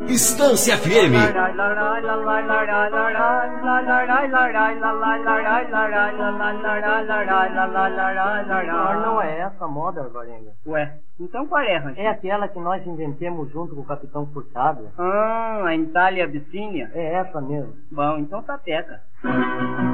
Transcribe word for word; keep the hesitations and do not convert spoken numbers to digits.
Estância F M. Não é essa a moda, Alvarenga? Ué, então qual é, Rancho? É aquela que nós inventemos junto com o Capitão Furtado. Ah, a Itália Abissínia? É essa mesmo. Bom, então tá teca.